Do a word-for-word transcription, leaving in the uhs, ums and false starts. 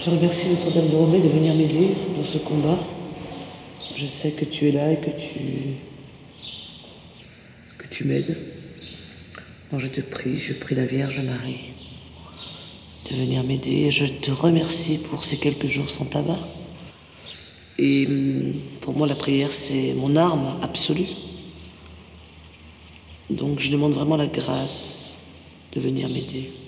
te remercie Notre-Dame de Romée de venir m'aider dans ce combat. Je sais que tu es là et que tu, que tu m'aides. Bon, je te prie, je prie la Vierge Marie de venir m'aider. Je te remercie pour ces quelques jours sans tabac. Et pour moi, la prière, c'est mon arme absolue. Donc, je demande vraiment la grâce de venir m'aider.